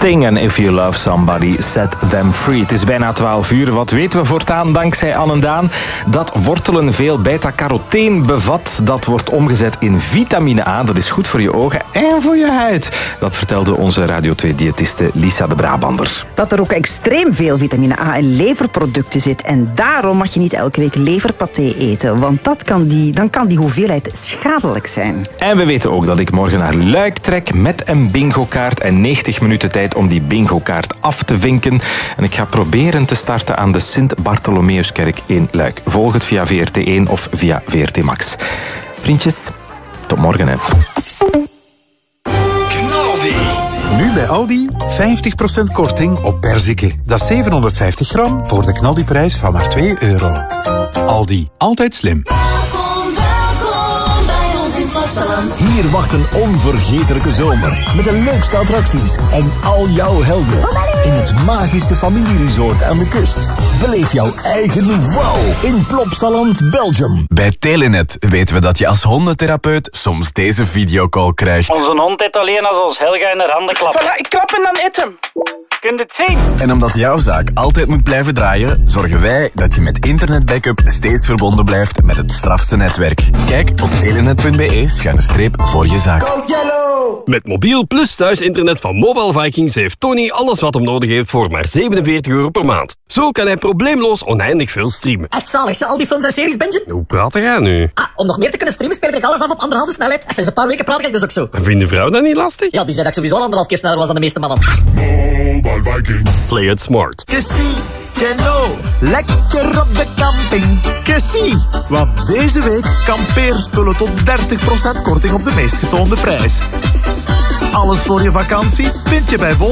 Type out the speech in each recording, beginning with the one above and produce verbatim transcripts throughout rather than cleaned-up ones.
Sting en If You Love Somebody, Set Them Free. Het is bijna twaalf uur. Wat weten we voortaan dankzij Anne Daan? Dat wortelen veel beta-caroteen bevat. Dat wordt omgezet in vitamine A. Dat is goed voor je ogen en voor je huid. Dat vertelde onze Radio twee-diëtiste Lisa de Brabander. Dat er ook extreem veel vitamine A in leverproducten zit. En daarom mag je niet elke week leverpaté eten. Want dat kan die, dan kan die hoeveelheid schadelijk zijn. En we weten ook dat ik morgen naar Luik trek met een bingo-kaart en negentig minuten tijd om die bingo-kaart af te vinken. En ik ga proberen te starten aan de Sint-Bartholomeuskerk in Luik. Volg het via V R T één of via V R T Max. Vriendjes, tot morgen hè. Nu bij Aldi vijftig procent korting op perziken. Dat is zevenhonderdvijftig gram voor de knaldiprijs van maar twee euro. Aldi, altijd slim. Welkom, welkom bij ons in Plopsaland. Hier wacht een onvergetelijke zomer. Met de leukste attracties en al jouw helden. In het magische familieresort aan de kust. Beleef jouw eigen wow in Plopsaland, Belgium. Bij Telenet weten we dat je als hondentherapeut soms deze videocall krijgt. Onze hond eet alleen als ons Helga in haar handen klapt. Voilà, ik klap en dan eet hem. Kun je het zien? En omdat jouw zaak altijd moet blijven draaien, zorgen wij dat je met internetbackup steeds verbonden blijft met het strafste netwerk. Kijk op telenet punt b e schuine streep voor je zaak. Met mobiel plus thuisinternet van Mobile Vikings heeft Tony alles wat hem nodig heeft voor maar zevenenveertig euro per maand. Zo kan hij probleemloos oneindig veel streamen. Echt zalig, ze al die films en series bingen? Hoe praat jij nu? Ah, om nog meer te kunnen streamen speel ik alles af op anderhalve snelheid. En sinds een paar weken praat ik dus ook zo. En vindt de vrouw dat niet lastig? Ja, die zei dat ik sowieso al anderhalf keer sneller was dan de meeste mannen. Mobile Vikings. Play it smart. Kessie, Keno, lekker op de camping. Kessie, want deze week kampeerspullen tot dertig procent korting op de meest getoonde prijs. Alles voor je vakantie vind je bij Bol.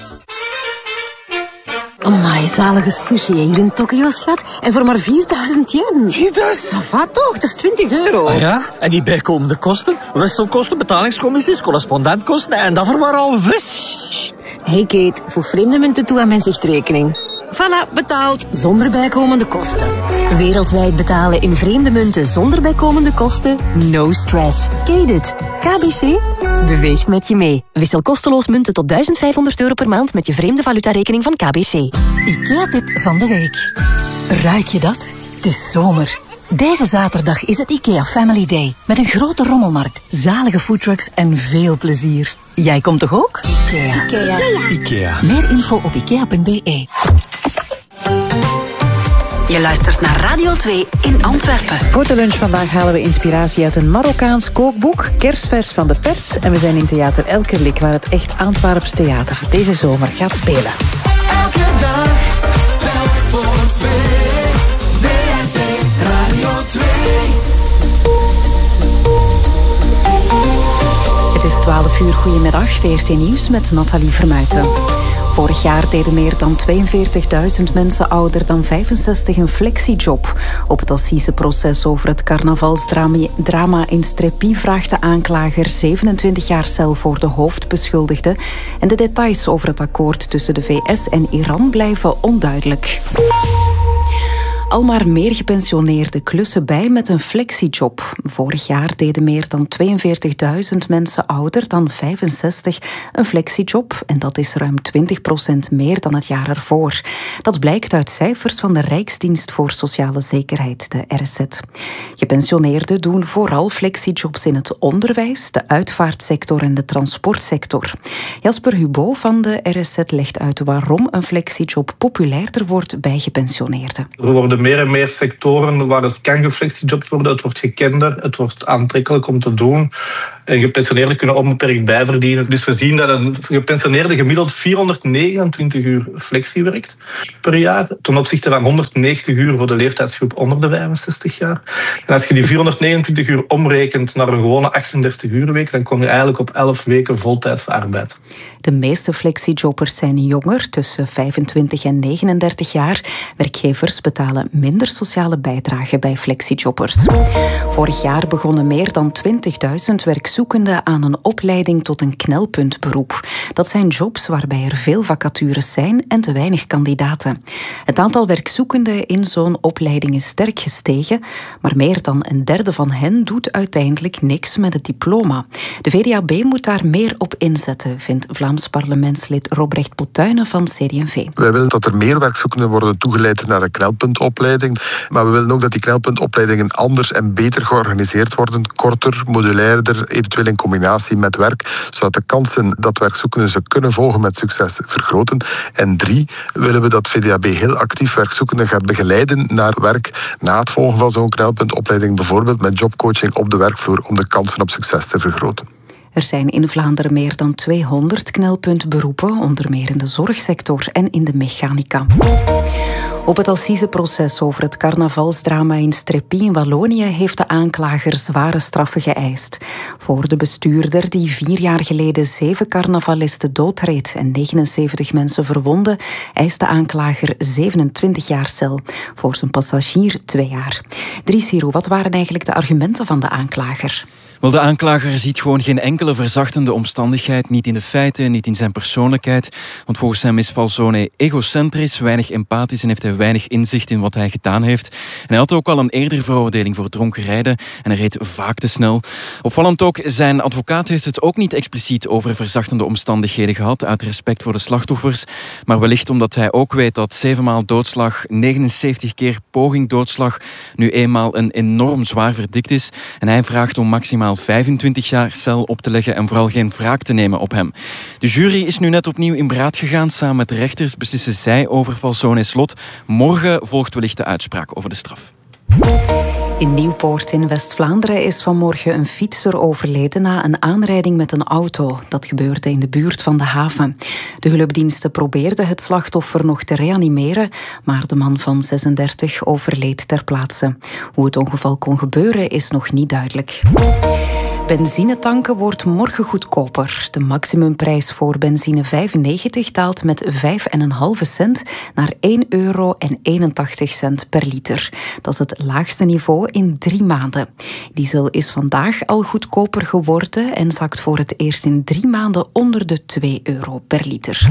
Amai, zalige sushi hier in Tokio, schat. En voor maar vierduizend yen. vierduizend? Ça va toch, dat is twintig euro. Ah ja? En die bijkomende kosten? Wisselkosten, betalingscommissies, correspondentkosten en dat voor maar al een vis. Hey Kate, voeg vreemde munten toe aan mijn zichtrekening. Voilà, betaald. Zonder bijkomende kosten. Wereldwijd betalen in vreemde munten zonder bijkomende kosten? No stress. Kate it. K B C beweegt met je mee. Wissel kosteloos munten tot duizend vijfhonderd euro per maand met je vreemde valutarekening van K B C. IKEA-tip van de week. Ruik je dat? Het is zomer. Deze zaterdag is het IKEA Family Day. Met een grote rommelmarkt, zalige foodtrucks en veel plezier. Jij komt toch ook? IKEA. Ikea. IKEA. Meer info op ikea punt b e. Je luistert naar Radio twee in Antwerpen. Voor de lunch vandaag halen we inspiratie uit een Marokkaans kookboek, kerstvers van de pers. En we zijn in Theater Elkerlijk, waar het echt Antwerps theater deze zomer gaat spelen. Elke dag, telk voor twee. V R T Radio twee. Het is twaalf uur, goedemiddag, V R T Nieuws met Nathalie Vermuijten. Vorig jaar deden meer dan tweeënveertigduizend mensen ouder dan vijfenzestig een flexiejob. Op het assiseproces over het carnavalsdrama in Strepi vraagt de aanklager zevenentwintig jaar cel voor de hoofdbeschuldigde. En de details over het akkoord tussen de V S en Iran blijven onduidelijk. Al maar meer gepensioneerden klussen bij met een flexiejob. Vorig jaar deden meer dan tweeënveertigduizend mensen ouder dan vijfenzestig een flexiejob. En dat is ruim twintig procent meer dan het jaar ervoor. Dat blijkt uit cijfers van de Rijksdienst voor Sociale Zekerheid, de R S Z. Gepensioneerden doen vooral flexijobs in het onderwijs, de uitvaartsector en de transportsector. Jasper Hubo van de R S Z legt uit waarom een flexiejob populairder wordt bij gepensioneerden. Er worden meer en meer sectoren waar het kan geflexijobs worden. Het wordt gekender, het wordt aantrekkelijk om te doen. En gepensioneerden kunnen onbeperkt bijverdienen. Dus we zien dat een gepensioneerde gemiddeld vierhonderdnegenentwintig uur flexie werkt per jaar. Ten opzichte van honderdnegentig uur voor de leeftijdsgroep onder de vijfenzestig jaar. En als je die vierhonderdnegenentwintig uur omrekent naar een gewone achtendertig uur week, dan kom je eigenlijk op elf weken voltijdse arbeid. De meeste flexiejobbers zijn jonger, tussen vijfentwintig en negenendertig jaar. Werkgevers betalen minder sociale bijdrage bij flexiejobbers. Vorig jaar begonnen meer dan twintigduizend werkzoekenden aan een opleiding tot een knelpuntberoep. Dat zijn jobs waarbij er veel vacatures zijn en te weinig kandidaten. Het aantal werkzoekenden in zo'n opleiding is sterk gestegen, maar meer dan een derde van hen doet uiteindelijk niks met het diploma. De V D A B moet daar meer op inzetten, vindt Vlaams parlementslid Robrecht Potuinen van C D en V. Wij willen dat er meer werkzoekenden worden toegeleid naar de knelpuntopleiding, maar we willen ook dat die knelpuntopleidingen anders en beter georganiseerd worden, korter, modulairder, eventueel in combinatie met werk, zodat de kansen dat werkzoekenden ze kunnen volgen met succes vergroten. En drie, willen we dat V D A B heel actief werkzoekenden gaat begeleiden naar werk na het volgen van zo'n knelpuntopleiding, bijvoorbeeld met jobcoaching op de werkvloer om de kansen op succes te vergroten. Er zijn in Vlaanderen meer dan tweehonderd knelpuntberoepen, onder meer in de zorgsector en in de mechanica. Op het assiseproces over het carnavalsdrama in Streppy in Wallonië heeft de aanklager zware straffen geëist. Voor de bestuurder die vier jaar geleden zeven carnavalisten doodreed en negenenzeventig mensen verwondde, eist de aanklager zevenentwintig jaar cel. Voor zijn passagier twee jaar. Dries Hiro, wat waren eigenlijk de argumenten van de aanklager? Wel, de aanklager ziet gewoon geen enkele verzachtende omstandigheid, niet in de feiten, niet in zijn persoonlijkheid. Want volgens hem is Falzone egocentrisch, weinig empathisch en heeft hij weinig inzicht in wat hij gedaan heeft. En hij had ook al een eerdere veroordeling voor dronken rijden en hij reed vaak te snel. Opvallend ook, zijn advocaat heeft het ook niet expliciet over verzachtende omstandigheden gehad, uit respect voor de slachtoffers. Maar wellicht omdat hij ook weet dat zevenmaal doodslag, negenenzeventig keer poging doodslag, nu eenmaal een enorm zwaar verdikt is. En hij vraagt om maximaal vijfentwintig jaar cel op te leggen en vooral geen wraak te nemen op hem. De jury is nu net opnieuw in beraad gegaan. Samen met de rechters beslissen zij over Falzone's lot. Morgen volgt wellicht de uitspraak over de straf. In Nieuwpoort in West-Vlaanderen is vanmorgen een fietser overleden na een aanrijding met een auto. Dat gebeurde in de buurt van de haven. De hulpdiensten probeerden het slachtoffer nog te reanimeren, maar de man van zesendertig overleed ter plaatse. Hoe het ongeval kon gebeuren is nog niet duidelijk. Benzinetanken wordt morgen goedkoper. De maximumprijs voor benzine vijfennegentig daalt met vijf komma vijf cent naar één euro en eenentachtig cent per liter. Dat is het laagste niveau in drie maanden. Diesel is vandaag al goedkoper geworden en zakt voor het eerst in drie maanden onder de twee euro per liter.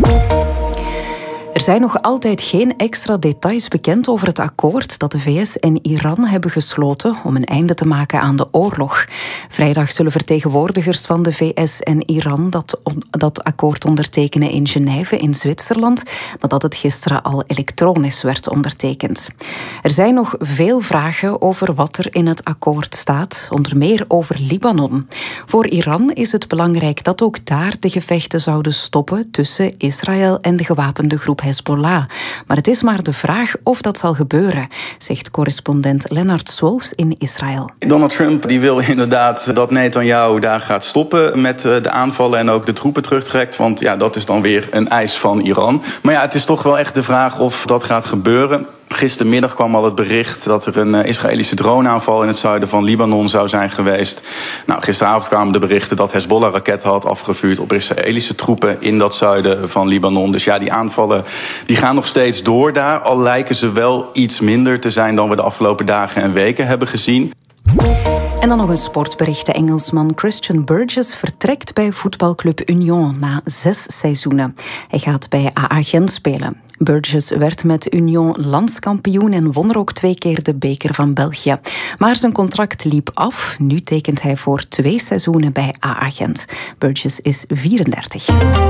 Er zijn nog altijd geen extra details bekend over het akkoord dat de V S en Iran hebben gesloten om een einde te maken aan de oorlog. Vrijdag zullen vertegenwoordigers van de V S en Iran dat, dat akkoord ondertekenen in Genève in Zwitserland, nadat het gisteren al elektronisch werd ondertekend. Er zijn nog veel vragen over wat er in het akkoord staat, onder meer over Libanon. Voor Iran is het belangrijk dat ook daar de gevechten zouden stoppen tussen Israël en de gewapende groep Hezbollah. Maar het is maar de vraag of dat zal gebeuren, zegt correspondent Lennart Swolfs in Israël. Donald Trump die wil inderdaad dat Netanyahu daar gaat stoppen met de aanvallen en ook de troepen terugtrekt. Want ja, dat is dan weer een eis van Iran. Maar ja, het is toch wel echt de vraag of dat gaat gebeuren. Gistermiddag kwam al het bericht dat er een Israëlische droneaanval in het zuiden van Libanon zou zijn geweest. Nou, gisteravond kwamen de berichten dat Hezbollah raketten had afgevuurd op Israëlische troepen in dat zuiden van Libanon. Dus ja, die aanvallen die gaan nog steeds door daar. Al lijken ze wel iets minder te zijn dan we de afgelopen dagen en weken hebben gezien. En dan nog een sportbericht. De Engelsman Christian Burgess vertrekt bij voetbalclub Union na zes seizoenen. Hij gaat bij A A Gent spelen. Burgess werd met Union landskampioen en won er ook twee keer de beker van België. Maar zijn contract liep af. Nu tekent hij voor twee seizoenen bij A A Gent. Burgess is vierendertig.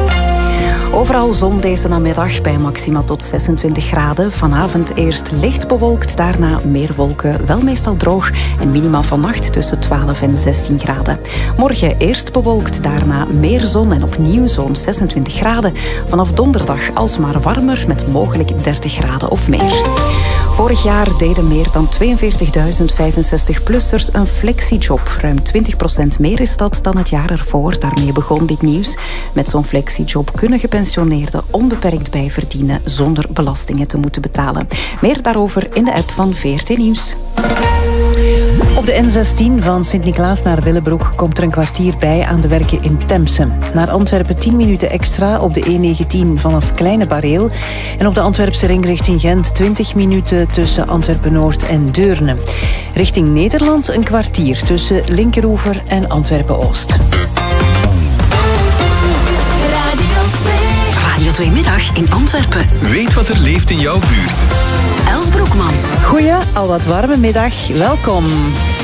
Overal zon deze namiddag bij maxima tot zesentwintig graden. Vanavond eerst licht bewolkt, daarna meer wolken, wel meestal droog. En minima vannacht tussen twaalf en zestien graden. Morgen eerst bewolkt, daarna meer zon en opnieuw zo'n zesentwintig graden. Vanaf donderdag alsmaar warmer met mogelijk dertig graden of meer. Vorig jaar deden meer dan tweeënveertigduizend vijfenzestig-plussers een flexiejob. Ruim twintig procent meer is dat dan het jaar ervoor. Daarmee begon dit nieuws. Met zo'n flexiejob kunnen gepensioneerden onbeperkt bijverdienen zonder belastingen te moeten betalen. Meer daarover in de app van V R T Nieuws. Op de N zestien van Sint-Niklaas naar Willebroek komt er een kwartier bij aan de werken in Temse. Naar Antwerpen tien minuten extra op de E negentien vanaf Kleine Bareel. En op de Antwerpse ring richting Gent twintig minuten tussen Antwerpen-Noord en Deurne. Richting Nederland een kwartier tussen Linkeroever en Antwerpen-Oost. Radio twee Middag in Antwerpen. Weet wat er leeft in jouw buurt. Els Broekmans. Goeie, al wat warme middag. Welkom.